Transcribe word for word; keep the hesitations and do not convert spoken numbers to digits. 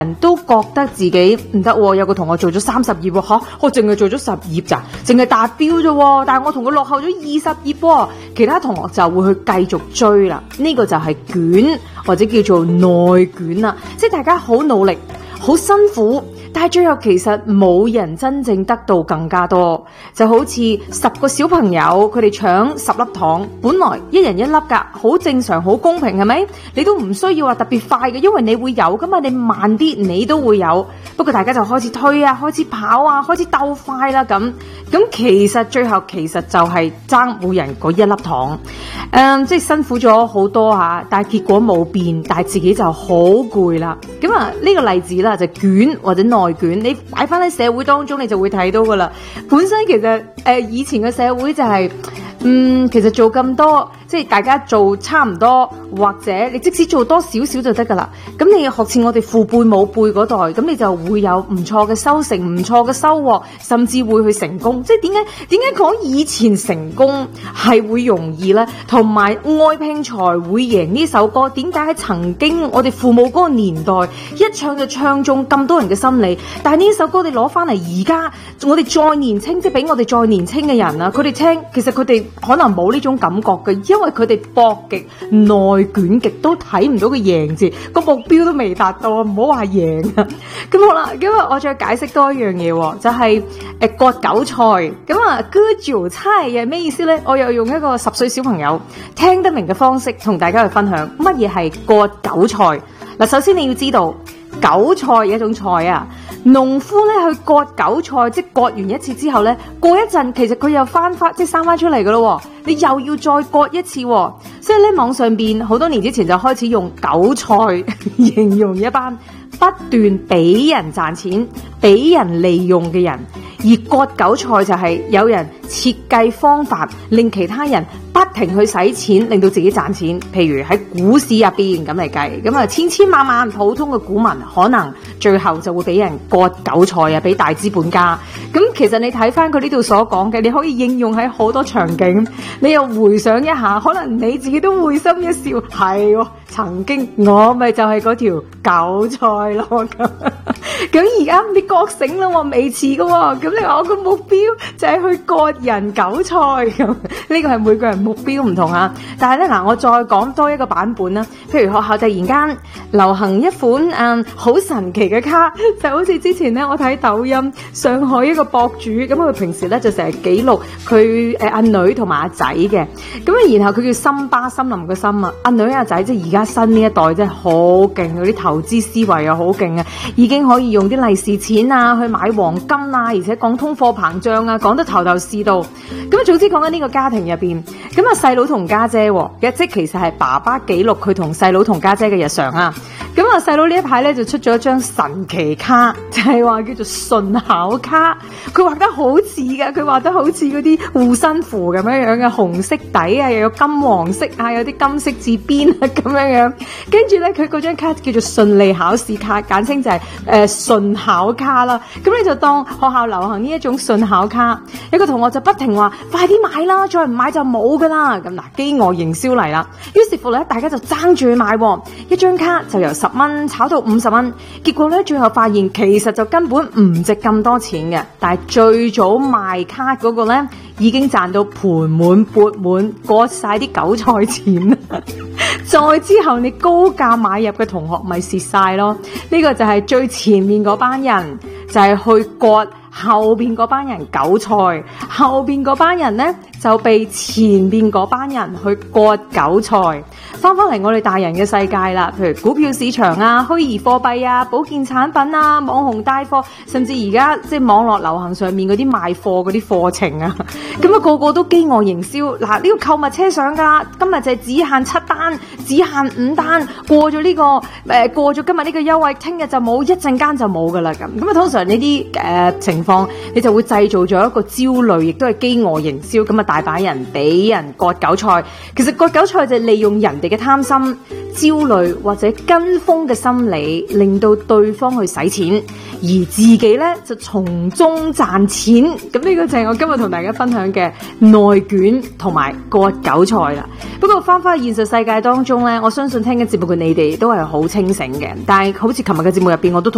人都覺得自己唔得喎，有個同學做咗三十頁喎，嚇我淨係做咗十頁咋，淨係達標啫喎，但係我同佢落後咗二十頁喎，其他同學就會去繼續追啦。呢個就係卷或者叫做內卷啦，即係大家好努力、好辛苦，但係最後其實冇人真正得到更加多，就好似十個小朋友佢哋搶十粒糖，本來一人一粒㗎，好正常、好公平係咪？你都唔需要話特別快嘅，因為你會有㗎嘛，你慢啲你都會有。不過大家就開始推啊，開始跑啊，開始鬥快啦咁。咁其實最後其實就係爭每人嗰一粒糖，誒、嗯，即係辛苦咗好多嚇，但係結果冇變，但係自己就好攰啦。咁啊，呢個例子啦就卷或者內卷，你擺翻喺社會當中，你就會睇到噶啦。本身其實誒、呃、以前嘅社會就係、是，嗯，其實做咁多，即係大家做差唔多，或者你即使做多少少就得噶啦。咁你學似我哋父輩母輩嗰代，咁你就會有唔錯嘅收成、唔錯嘅收穫，甚至會去成功。即係點解點解講以前成功係會容易呢？同埋愛拼才會贏呢首歌，點解喺曾經我哋父母嗰個年代一唱就唱中咁多人嘅心理？但係呢首歌你攞翻嚟而家，我哋再年輕，即係比我哋再年輕嘅人啊，佢哋聽，其實佢哋可能冇呢種感覺嘅，因為佢哋搏極內卷極都睇唔到個贏字，個目標都未達到，唔好話贏啊！咁好啦，今日我再解釋多一樣嘢，就係誒割韭菜。咁啊，割韭菜係咩意思呢？我又用一個十歲小朋友聽得明嘅方式同大家去分享乜嘢係割韭菜。嗱，首先你要知道韭菜係一種菜啊，農夫咧去割韭菜，即係割完一次之後咧，過一陣其實佢又翻翻，即係生翻出嚟噶咯，你又要再割一次，所以咧網上邊好多年之前就開始用韭菜形容一班不斷俾人賺錢、俾人利用嘅人。而割韭菜就係有人設計方法令其他人不停去使錢，令到自己賺錢。譬如喺股市入邊咁嚟計，咁啊千千萬萬普通嘅股民可能最後就會俾人割韭菜啊，俾大資本家。咁其實你睇翻佢呢度所講嘅，你可以應用喺好多場景。你又回想一下，可能你自己都會心一笑，係喎，曾經我咪就係嗰條韭菜咯。咁而家你覺醒啦喎，未遲噶喎。咁你話我個目標就係去割人韭菜咁，呢個係每個人目標唔同啊。但係咧嗱，我再講多一個版本啦。譬如學校突然間流行一款誒好、嗯、神奇嘅卡，就好似之前咧我睇抖音上海一個博主，咁佢平時咧就成日記錄佢誒阿女同埋阿仔嘅。咁啊，然後佢叫森巴森林嘅森啊，阿女阿仔即係而家新呢一代真係好勁，嗰啲投資思維又好勁啊，已經可以用啲利是錢啊去買黃金啊，而且講通貨膨脹啊，講得頭頭是道。咁啊，總之講緊呢個家庭入邊，咁啊細佬同家姐，即其實係爸爸記錄佢同細佬同家姐嘅日常啊。咁啊細佬呢一排咧就出咗一張神奇卡，就係話叫做順巧卡。佢畫得好似噶，佢畫得好似嗰啲護身符咁樣樣嘅，紅色底啊，又有金黃色啊，有啲金色字邊啊咁樣樣。跟住咧，佢嗰張卡叫做順利考試卡，簡稱就係誒順巧卡啦。咁你就當學校流行呢一種順巧卡，有個同學就不停話快啲買啦，再唔買就冇噶啦。咁嗱，飢餓營銷嚟啦。於是乎咧，大家就爭住去買，一張卡就由十蚊炒到五十蚊。結果咧，最後發現其實就根本唔值咁多錢嘅。但係最早賣卡嗰個咧，已經賺到盆滿缽滿，割晒啲韭菜錢。再之後你高價買入嘅同學咪蝕晒咯。呢個就係最前面嗰班人就係去割後邊嗰班人韭菜，後邊嗰班人呢就被前邊嗰班人去割韭菜。翻返嚟我哋大人嘅世界啦，譬如股票市場啊、虛擬貨幣啊、保健產品啊、網紅帶貨，甚至而家即係網絡流行上面嗰啲賣貨嗰啲課程啊，咁啊個個都飢餓營銷。嗱，呢個購物車上噶，今日就係只限七單，只限五單，過咗呢個誒過咗今日呢個優惠，聽日就冇，一陣間就冇噶啦咁。咁啊通常呢啲誒情況，你就會製造咗一個焦慮，亦都係飢餓營銷。咁啊大把人俾人割韭菜，其實割韭菜就係利用人哋嘅貪心、焦慮或者跟風嘅心理，令到對方去使錢，而自己咧就從中賺錢。咁呢個就係我今日同大家分享嘅內卷同埋割韭菜啦。不過翻返現實世界當中咧，我相信聽緊節目嘅你哋都係好清醒嘅，但係好似琴日嘅節目入邊，我都